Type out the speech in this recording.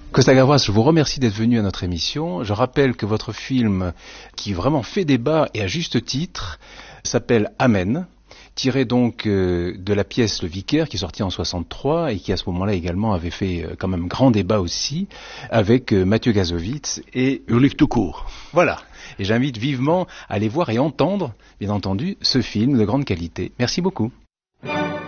Costa Gavras, je vous remercie d'être venu à notre émission. Je rappelle que votre film, qui vraiment fait débat et à juste titre, s'appelle Amen, tiré donc de la pièce Le Vicaire, qui est sortie en 63 et qui à ce moment-là également avait fait quand même grand débat aussi, avec Mathieu Kassovitz et Ulrich Tukur. Voilà. Et j'invite vivement à aller voir et entendre, bien entendu, ce film de grande qualité. Merci beaucoup.